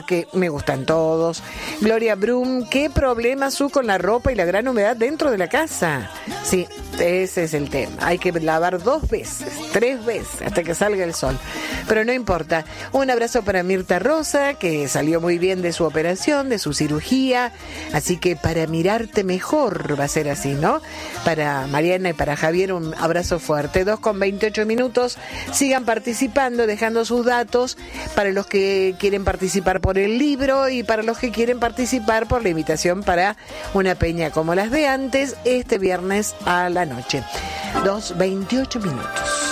que me gustan todos. Gloria Brum, ¿qué problema su con la ropa y la gran humedad dentro de la casa? Sí, ese es el tema. Hay que lavar 2 veces, 3 veces, hasta que salga el sol. Pero no importa. Un abrazo para Mirta Rosa, que salió muy bien de su operación, de su cirugía. Así que para mirarte mejor va a ser así, ¿no? Para Mariana y para Javier, un abrazo fuerte. 2:28. Sigan participando, dejando sus datos para los que quieren participar por el libro y para los que quieren participar por la invitación para una peña como las de antes, este viernes a la noche. 2:28.